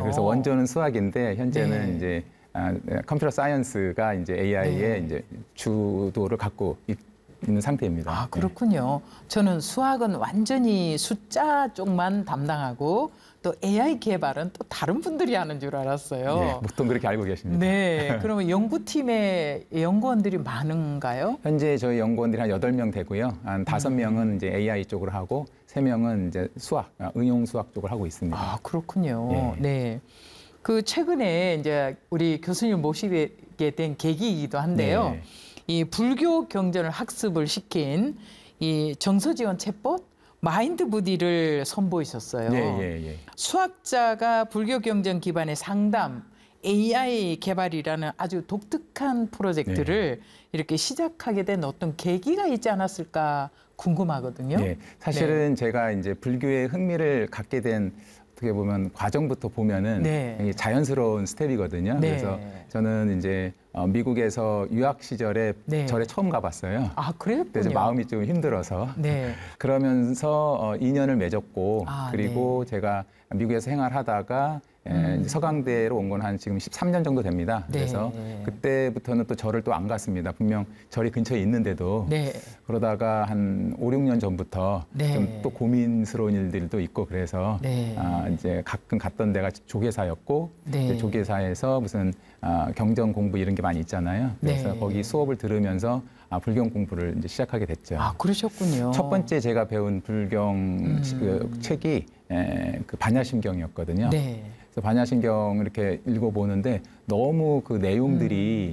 그래서 원조는 수학인데 현재는 네. 이제 컴퓨터 사이언스가 이제 AI의 이제 주도를 갖고 있는 상태입니다. 아, 그렇군요. 저는 수학은 완전히 숫자 쪽만 담당하고 또 AI 개발은 또 다른 분들이 하는 줄 알았어요. 네, 보통 그렇게 알고 계십니다. 네, 그러면 연구팀에 연구원들이 많은가요? 현재 저희 연구원들이 한 8명 되고요. 한 5명은 이제 AI 쪽으로 하고 3명은 이제 수학, 응용 수학 쪽을 하고 있습니다. 아, 그렇군요. 예. 네. 그 최근에 이제 우리 교수님 모시게 된 계기이기도 한데요. 네. 이 불교 경전을 학습을 시킨 이 정서지원 챗봇 마인드부디를 선보이셨어요. 예. 수학자가 불교 경전 기반의 상담, AI 개발이라는 아주 독특한 프로젝트를 이렇게 시작하게 된 어떤 계기가 있지 않았을까 궁금하거든요. 네, 사실은 제가 이제 불교에 흥미를 갖게 된 어떻게 보면 과정부터 보면은 네. 자연스러운 스텝이거든요. 네. 그래서 저는 이제 미국에서 유학 시절에 네. 절에 처음 가봤어요. 아, 그랬군요. 그래서 마음이 좀 힘들어서 네. 그러면서 인연을 맺었고 그리고 네. 제가 미국에서 생활하다가 이제 서강대로 온 건 한 지금 13년 정도 됩니다. 네. 그래서 그때부터는 또 절을 또 안 갔습니다. 분명 절이 근처에 있는데도 네. 그러다가 한 5, 6년 전부터 네. 좀 또 고민스러운 일들도 있고 그래서 네. 이제 가끔 갔던 데가 조계사였고 네. 이제 조계사에서 무슨 경전 공부 이런 게 많이 있잖아요. 그래서 네. 거기 수업을 들으면서 불경 공부를 이제 시작하게 됐죠. 아, 그러셨군요. 첫 번째 제가 배운 불경 그 책이 그 반야심경이었거든요. 네. 그래서 반야심경을 이렇게 읽어보는데 너무 그 내용들이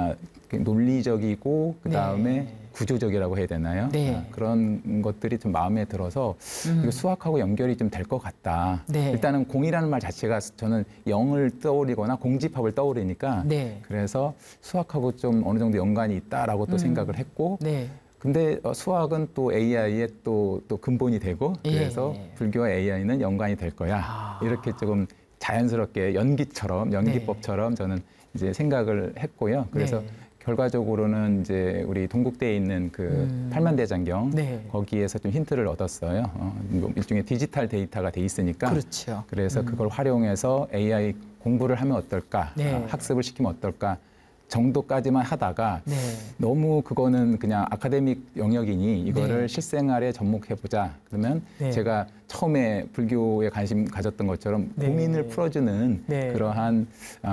논리적이고 그 다음에 네. 구조적이라고 해야 되나요? 네. 그런 것들이 좀 마음에 들어서 이거 수학하고 연결이 좀 될 것 같다. 네. 일단은 공이라는 말 자체가 저는 영을 떠올리거나 공집합을 떠올리니까 네. 그래서 수학하고 좀 어느 정도 연관이 있다라고 또 생각을 했고 네. 근데 수학은 또 AI의 또 근본이 되고 그래서 예. 불교와 AI는 연관이 될 거야. 이렇게 조금 자연스럽게 연기법처럼 저는 이제 생각을 했고요. 그래서 네. 결과적으로는 이제 우리 동국대에 있는 그 팔만대장경 네. 거기에서 좀 힌트를 얻었어요. 일종의 디지털 데이터가 돼 있으니까. 그렇죠. 그래서 그걸 활용해서 AI 공부를 하면 어떨까, 네. 학습을 시키면 어떨까 정도까지만 하다가 네. 너무 그거는 그냥 아카데믹 영역이니 이거를 네. 실생활에 접목해보자. 그러면 네. 제가 처음에 불교에 관심 가졌던 것처럼 네. 고민을 풀어주는 네. 그러한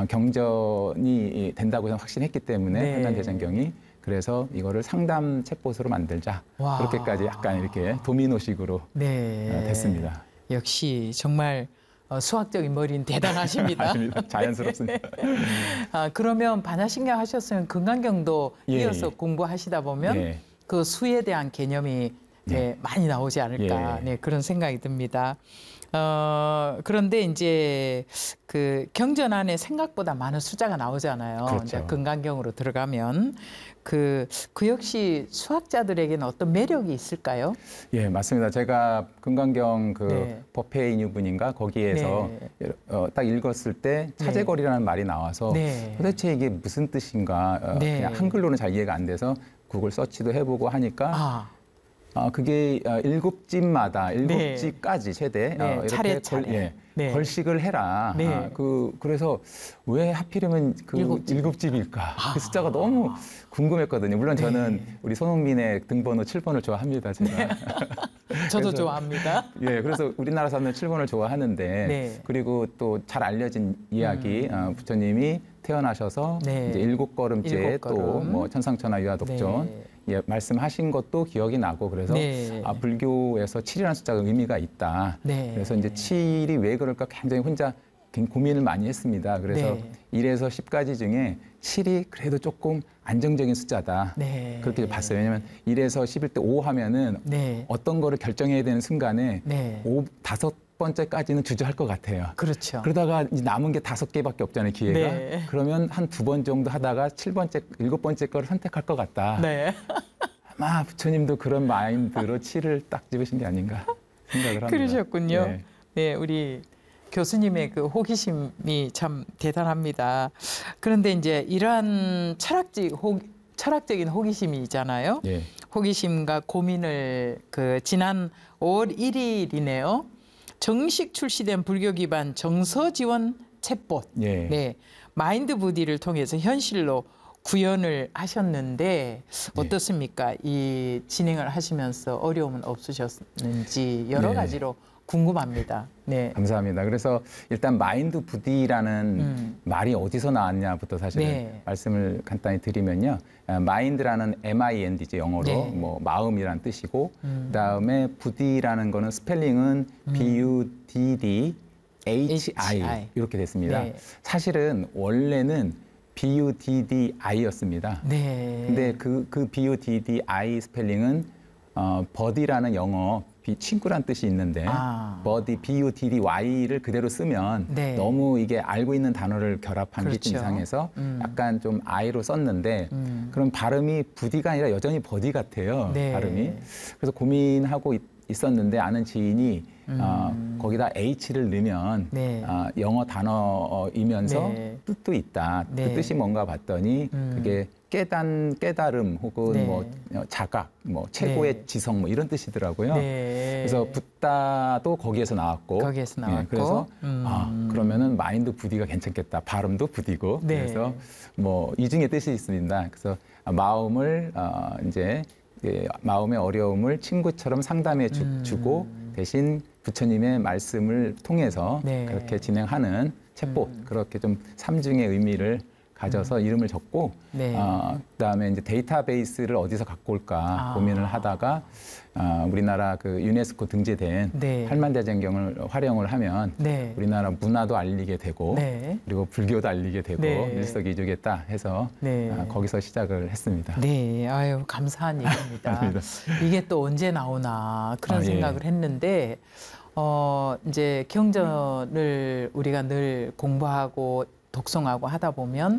경전이 된다고 저는 확신했기 때문에 네. 팔만대장경이 그래서 이거를 상담 챗봇으로 만들자. 와. 그렇게까지 약간 이렇게 도미노식으로 네. 됐습니다. 역시 정말 수학적인 머리는 대단하십니다. 아닙니다. 자연스럽습니다. 그러면 반야심경 하셨으면 금강경도 예, 이어서 예. 공부하시다 보면 예. 그 수에 대한 개념이 네, 많이 나오지 않을까 예. 네, 그런 생각이 듭니다. 그런데 이제 그 경전 안에 생각보다 많은 숫자가 나오잖아요. 그렇죠. 이제 금강경으로 들어가면 그 역시 수학자들에게는 어떤 매력이 있을까요? 예, 맞습니다. 제가 금강경 그 네. 법회인유분인가 거기에서 딱 읽었을 때 차제거리라는 말이 나와서 네. 도대체 이게 무슨 뜻인가 네. 그냥 한글로는 잘 이해가 안 돼서 구글 서치도 해보고 하니까 그게 7집마다 7집까지 최대 네, 이렇게 차례. 네. 걸식을 해라. 네. 그래서 왜 하필이면 그 7집일까? 그 숫자가 너무 궁금했거든요. 물론 저는 우리 손흥민의 등번호 7번을 좋아합니다. 제가. 저도 그래서, 좋아합니다. 예, 그래서 우리나라 사람들 7번을 좋아하는데 네. 그리고 또 잘 알려진 이야기 부처님이 태어나셔서 네. 이제 7걸음째 또 뭐 천상천하 유아독존 예, 말씀하신 것도 기억이 나고 그래서 네. 불교에서 7이라는 숫자가 의미가 있다. 네. 그래서 이제 7이 왜 그럴까 굉장히 혼자 고민을 많이 했습니다. 그래서 1에서 10까지 중에 7이 그래도 조금 안정적인 숫자다. 네. 그렇게 봤어요. 왜냐하면 1에서 10일 때 5 하면은 어떤 거를 결정해야 되는 순간에 5번째까지는 주저할 것 같아요. 그렇죠. 그러다가 남은 게 5개밖에 없잖아요, 기회가. 그러면 한 2번 정도 하다가 7번째 거를 선택할 것 같다. 네. 아마 부처님도 그런 마인드로 7을 딱 집으신 게 아닌가 생각을 합니다. 그러셨군요. 네. 네, 우리 교수님의 그 호기심이 참 대단합니다. 그런데 이제 이러한 철학적인 호기심이 있잖아요. 예. 호기심과 고민을 그 지난 5월 1일이네요. 정식 출시된 불교 기반 정서지원 챗봇, 예. 네, 마인드 부디를 통해서 현실로 구현을 하셨는데 어떻습니까? 이 진행을 하시면서 어려움은 없으셨는지 여러 네. 가지로 궁금합니다. 네. 감사합니다. 그래서 일단 마인드 부디라는 말이 어디서 나왔냐부터 사실은 네. 말씀을 간단히 드리면요. 마인드라는 MIND죠, 영어로. 네. 뭐 마음이란 뜻이고 그다음에 부디라는 거는 스펠링은 BUDD HI 이렇게 됐습니다. 네. 사실은 원래는 BUDDI였습니다. 네. 근데 그 BUDDI 스펠링은 버디라는 영어 친구란 뜻이 있는데 버디 BUDDY를 그대로 쓰면 네. 너무 이게 알고 있는 단어를 결합한 게 좀 그렇죠. 이상해서 약간 좀 I로 썼는데 그럼 발음이 부디가 아니라 여전히 버디 같아요. 네. 발음이. 그래서 고민하고 있었는데 아는 지인이 거기다 H를 넣으면 네. 영어 단어이면서 네. 뜻도 있다. 네. 그 뜻이 뭔가 봤더니 그게 깨달음 혹은 네. 뭐 자각, 뭐 최고의 네. 지성 뭐 이런 뜻이더라고요. 네. 그래서 붓다도 거기에서 나왔고, 거기에서 나왔고. 그래서 그러면은 마인드 부디가 괜찮겠다. 발음도 부디고. 네. 그래서 뭐 이중의 뜻이 있습니다. 그래서 마음을 이제 마음의 어려움을 친구처럼 상담해 주고 대신 부처님의 말씀을 통해서 네. 그렇게 진행하는 챗봇 그렇게 좀 삼중의 의미를 가져서 이름을 적고 네. 그다음에 이제 데이터베이스를 어디서 갖고 올까 고민을 하다가 우리나라 그 유네스코 등재된 네. 팔만대장경을 활용을 하면 네. 우리나라 문화도 알리게 되고 네. 그리고 불교도 알리게 되고 네. 일석이조겠다 해서 네. 거기서 시작을 했습니다. 네, 아유 감사한 얘기입니다. 아닙니다. 이게 또 언제 나오나 그런 예. 생각을 했는데 이제 경전을 우리가 늘 공부하고 독송하고 하다 보면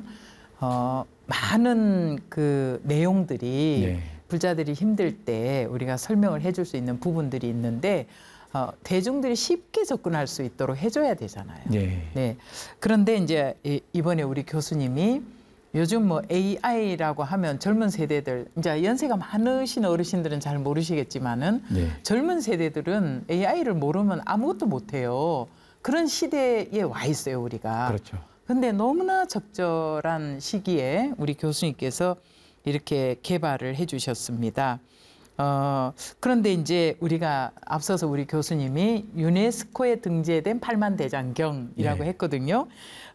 많은 그 내용들이 네. 불자들이 힘들 때 우리가 설명을 해줄 수 있는 부분들이 있는데 대중들이 쉽게 접근할 수 있도록 해줘야 되잖아요. 예. 네. 그런데 이제 이번에 우리 교수님이 요즘 뭐 AI라고 하면 젊은 세대들 이제 연세가 많으신 어르신들은 잘 모르시겠지만은 네. 젊은 세대들은 AI를 모르면 아무것도 못해요. 그런 시대에 와 있어요, 우리가. 그렇죠. 근데 너무나 적절한 시기에 우리 교수님께서 이렇게 개발을 해주셨습니다. 그런데 이제 우리가 앞서서 우리 교수님이 유네스코에 등재된 팔만대장경이라고 예. 했거든요.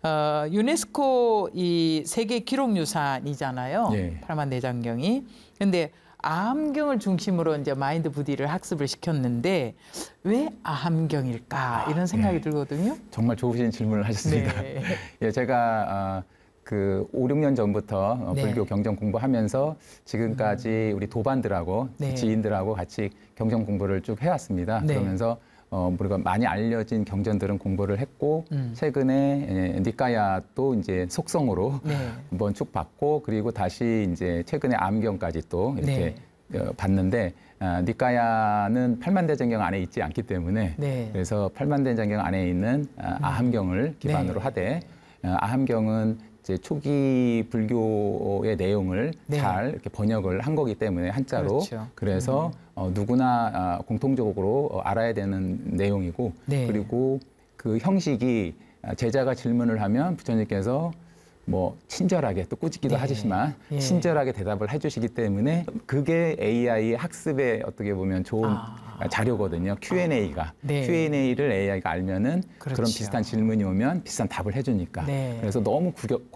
유네스코 이 세계 기록유산이잖아요. 예. 팔만대장경이. 근데 아함경을 중심으로 이제 마인드 부디를 학습을 시켰는데 왜 아함경일까 이런 생각이 예. 들거든요. 정말 좋으신 질문을 하셨습니다. 네. 예, 제가 그 5, 6년 전부터 네. 불교 경전 공부하면서 지금까지 우리 도반들하고 네. 지인들하고 같이 경전 공부를 쭉 해왔습니다. 네. 그러면서 우리가 많이 알려진 경전들은 공부를 했고 최근에 니까야도 이제 속성으로 네. 한번 쭉 봤고 그리고 다시 이제 최근에 암경까지 또 이렇게 봤는데 니까야는 팔만대장경 안에 있지 않기 때문에 네. 그래서 팔만대장경 안에 있는 아함경을 기반으로 네. 하되 아함경은 이제 초기 불교의 내용을 네. 잘 이렇게 번역을 한 거기 때문에 한자로 그렇죠. 그래서 누구나 공통적으로 알아야 되는 내용이고 네. 그리고 그 형식이 제자가 질문을 하면 부처님께서 뭐 친절하게 또 꾸짖기도 네. 하시지만 예. 친절하게 대답을 해주시기 때문에 그게 AI 학습에 어떻게 보면 좋은 자료거든요. Q&A가 네. Q&A를 AI가 알면은 그렇죠. 그런 비슷한 질문이 오면 비슷한 답을 해주니까 네. 그래서 너무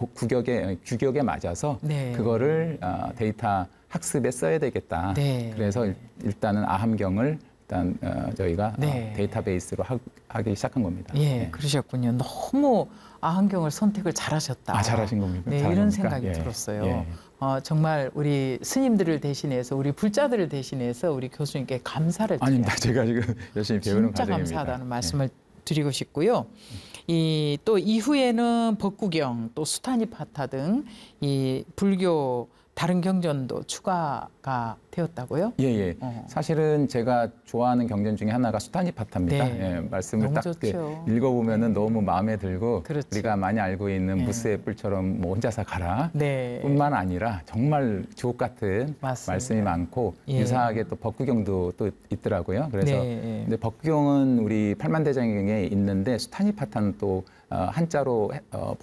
규격에 맞아서 네. 그거를 데이터 학습에 써야 되겠다. 네. 그래서 일단은 아함경을 일단 저희가 네. 데이터베이스로 하기 시작한 겁니다. 예, 네. 그러셨군요. 너무 아함경을 선택을 잘하셨다. 잘하신 겁니까? 네, 잘한 이런 겁니까? 생각이 예. 들었어요. 예. 정말 우리 스님들을 대신해서 우리 불자들을 대신해서 우리 교수님께 감사를 드려요. 아닙니다. 제가 지금 열심히 배우는 진짜 과정입니다. 감사하다는 예. 말씀을 드리고 싶고요. 또 이후에는 법구경, 또 수타니파타 등 이 불교 다른 경전도 추가가 되었다고요? 예, 예. 사실은 제가 좋아하는 경전 중에 하나가 수타니파타입니다. 네. 예, 말씀을 너무 딱 좋죠. 읽어보면은 너무 마음에 들고 그렇죠. 우리가 많이 알고 있는 네. 무스의 뿔처럼 뭐 혼자서 가라 네. 뿐만 아니라 정말 주옥 같은 맞습니다. 말씀이 많고 예. 유사하게 또 법구경도 또 있더라고요. 그래서 네. 근데 법구경은 우리 팔만대장경에 있는데 수타니파타는 또 한자로